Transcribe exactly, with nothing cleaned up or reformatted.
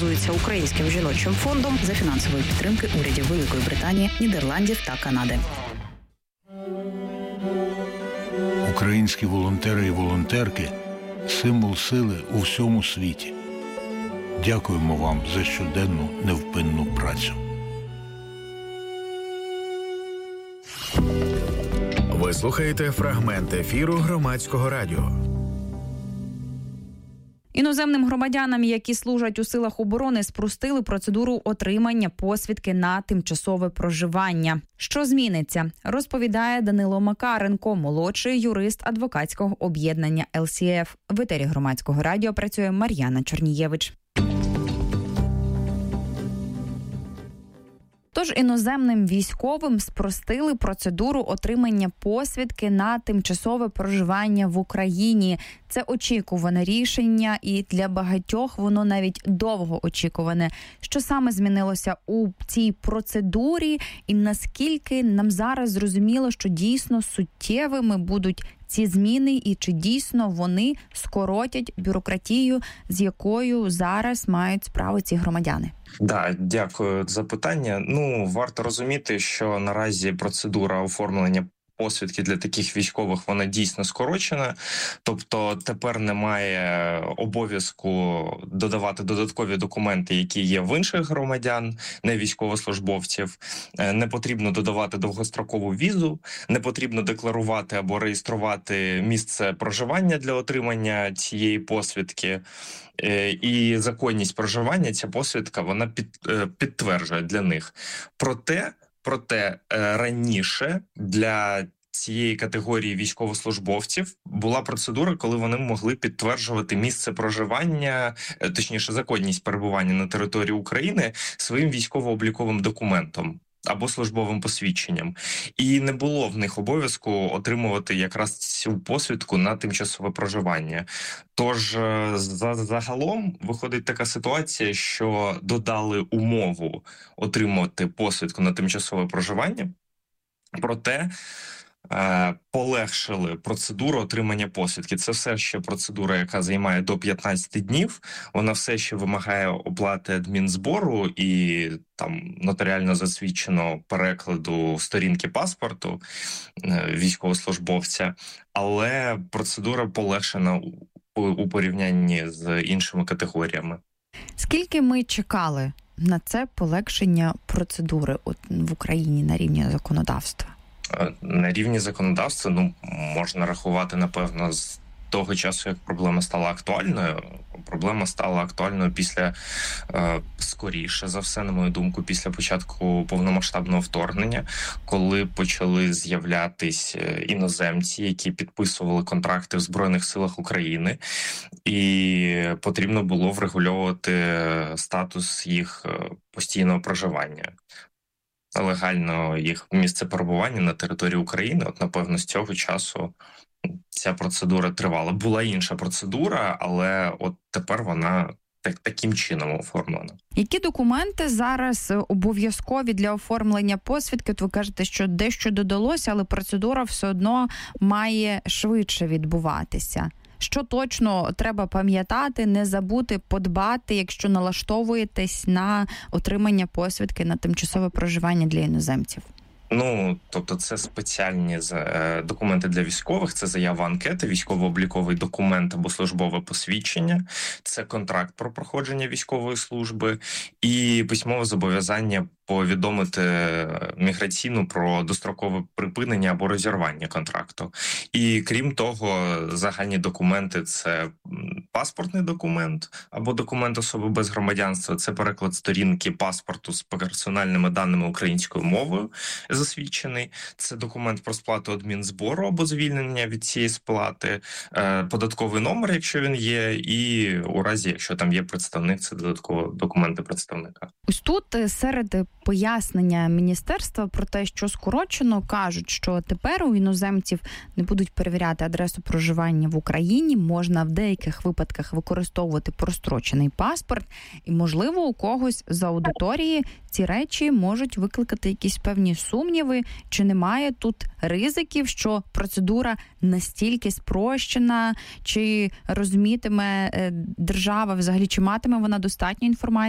реалізується Українським жіночим фондом за фінансової підтримки урядів Великої Британії, Нідерландів та Канади. Українські волонтери і волонтерки – символ сили у всьому світі. Дякуємо вам за щоденну невпинну працю. Ви слухаєте фрагмент ефіру Громадського радіо. Іноземним громадянам, які служать у силах оборони, спростили процедуру отримання посвідки на тимчасове проживання. Що зміниться, розповідає Данило Макаренко, молодший юрист адвокатського об'єднання ел сі еф. В етері Громадського радіо працює Мар'яна Чорнієвич. Тож іноземним військовим спростили процедуру отримання посвідки на тимчасове проживання в Україні. Це очікуване рішення, і для багатьох воно навіть довго очікуване. Що саме змінилося у цій процедурі, і наскільки нам зараз зрозуміло, що дійсно суттєвими будуть ці зміни, і чи дійсно вони скоротять бюрократію, з якою зараз мають справу ці громадяни? Да, дякую за питання. Ну, варто розуміти, що наразі процедура оформлення посвідки для таких військових, вона дійсно скорочена. Тобто тепер немає обов'язку додавати додаткові документи, які є в інших громадян, не військовослужбовців. Не потрібно додавати довгострокову візу, не потрібно декларувати або реєструвати місце проживання для отримання цієї посвідки. І законність проживання ця посвідка, вона під, підтверджує для них. Проте, проте раніше для цієї категорії військовослужбовців була процедура, коли вони могли підтверджувати місце проживання, точніше законність перебування на території України своїм військово-обліковим документом або службовим посвідченням. І не було в них обов'язку отримувати якраз цю посвідку на тимчасове проживання. Тож загалом виходить така ситуація, що додали умову отримувати посвідку на тимчасове проживання, проте полегшили процедуру отримання посвідки. Це все ще процедура, яка займає до п'ятнадцяти днів. Вона все ще вимагає оплати адмінзбору і там нотаріально засвідченого перекладу сторінки паспорту військовослужбовця. Але процедура полегшена у, у порівнянні з іншими категоріями. Скільки ми чекали на це полегшення процедури от, в Україні на рівні законодавства? На рівні законодавства, ну, можна рахувати, напевно, з того часу, як проблема стала актуальною. Проблема стала актуальною після, е, скоріше за все, на мою думку, після початку повномасштабного вторгнення, коли почали з'являтись іноземці, які підписували контракти в Збройних силах України, і потрібно було врегульовувати статус їх постійного проживання. Легально їх місце перебування на території України. От, напевно, з цього часу ця процедура тривала. Була інша процедура, але от тепер вона так, таким чином оформлена. Які документи зараз обов'язкові для оформлення посвідки? От ви кажете, що дещо додалося, але процедура все одно має швидше відбуватися. Що точно треба пам'ятати, не забути, подбати, якщо налаштовуєтесь на отримання посвідки на тимчасове проживання для іноземців? Ну, тобто це спеціальні документи для військових, це заява анкети, військово-обліковий документ або службове посвідчення, це контракт про проходження військової служби і письмове зобов'язання повідомити міграційну про дострокове припинення або розірвання контракту. І крім того, загальні документи – це паспортний документ або документ особи без громадянства, це переклад сторінки паспорту з персональними даними українською мовою засвідчений, це документ про сплату адмінзбору або звільнення від цієї сплати, податковий номер, якщо він є, і у разі, якщо там є представник, це додатково документи представника. Ось тут серед пояснення міністерства про те, що скорочено, кажуть, що тепер у іноземців не будуть перевіряти адресу проживання в Україні, можна в деяких випадках використовувати прострочений паспорт, і, можливо, у когось з аудиторії ці речі можуть викликати якісь певні сумніви, чи немає тут ризиків, що процедура настільки спрощена, чи розумітиме держава взагалі, чи матиме вона достатньо інформації